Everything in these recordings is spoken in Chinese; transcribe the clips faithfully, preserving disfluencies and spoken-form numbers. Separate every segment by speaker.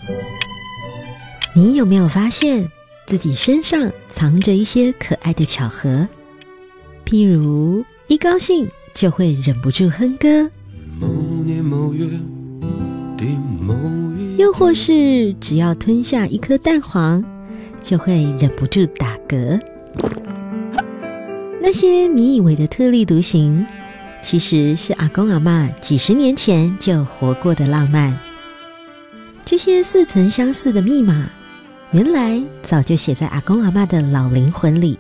Speaker 1: 你有没有发现自己身上藏着一些可爱的巧合？譬如一高兴就会忍不住哼歌，
Speaker 2: 某年某月的某一，
Speaker 1: 又或是只要吞下一颗蛋黄就会忍不住打嗝。那些你以为的特立独行，其实是阿公阿嬷几十年前就活过的浪漫。这些似曾相似的密码，原来早就写在阿公阿嬷的老灵魂里。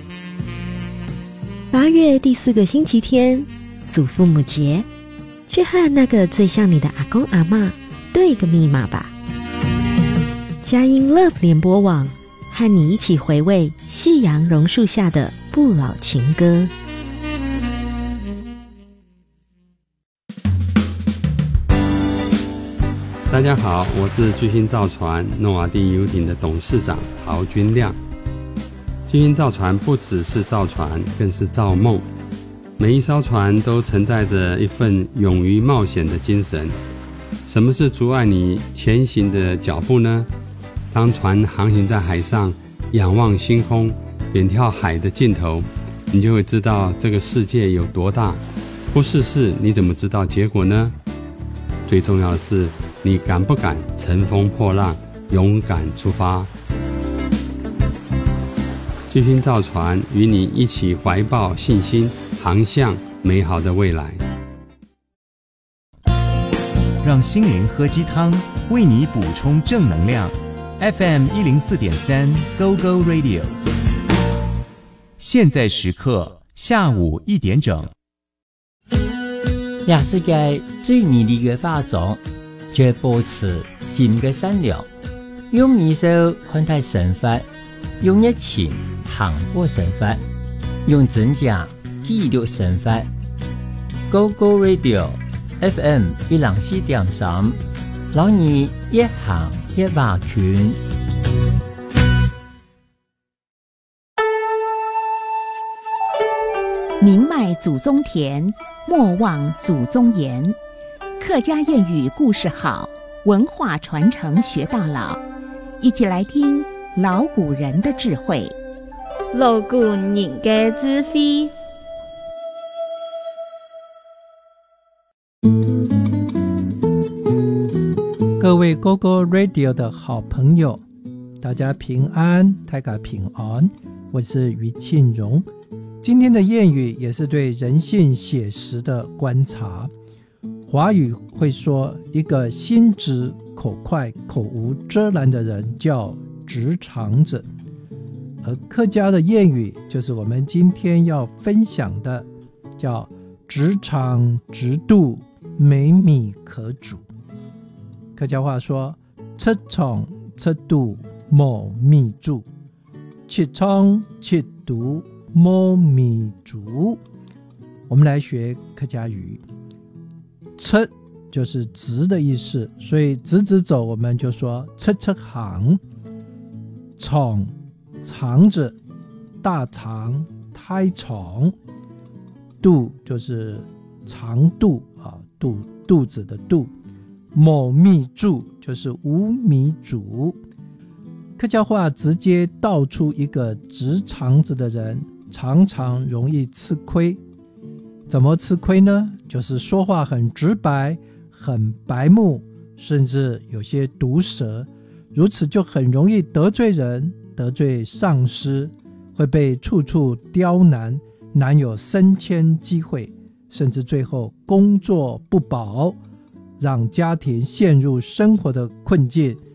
Speaker 1: 八月第四个星期天，祖父母节，去和那个最像你的阿公阿嬷对个密码吧。佳音 Love 联播网和你一起回味夕阳榕树下的不老情歌。
Speaker 3: 大家好，我是巨星造船诺瓦第游艇的董事长陶君亮。巨星造船不只是造船，更是造梦。每一艘船都承载着一份勇于冒险的精神。什么是阻碍你前行的脚步呢？当船航行在海上，仰望星空，远眺海的尽头，你就会知道这个世界有多大。不试试，你怎么知道结果呢？最重要的是，你敢不敢乘风破浪，勇敢出发？巨星造船与你一起怀抱信心，航向美好的未来。
Speaker 4: 让心灵喝鸡汤，为你补充正能量。F M 一零四点三 Go Go Radio， 现在时刻下午一点整。
Speaker 5: 亚世界最美丽的化妆，就保持心的善良，用米手看待神法，用热情行过神法，用真假记录神法。Go Go Radio F M 一零四點三，讓你一行一畫圈。
Speaker 6: 宁邁祖宗田，莫忘祖宗言。客家谚语故事好，文化传承学到老。一起来听老古人的智慧。
Speaker 7: 老古人的智慧。
Speaker 8: 各位 Go Go Radio 的好朋友，大家平安，大家平安，我是于庆荣。今天的谚语也是对人性写实的观察。华语会说，一个心直口快口无遮拦的人叫直肠子，而客家的谚语就是我们今天要分享的，叫直肠直肚，没米可煮。客家话说，吃肠吃肚冇米煮，吃肠吃肚冇米煮。我们来学客家语，吃就是直的意思，所以直直走我们就说吃吃行。肠肠子，大肠胎肠。肚就是长肚啊，肚肚子的肚。冇米煮就是无米煮。客家话直接道出一个直肠子的人常常容易吃亏。怎么吃亏呢？就是说话很直白，很白目，甚至有些毒舌，如此就很容易得罪人，得罪上司，会被处处刁难，难有升迁机会，甚至最后工作不保，让家庭陷入生活的困境，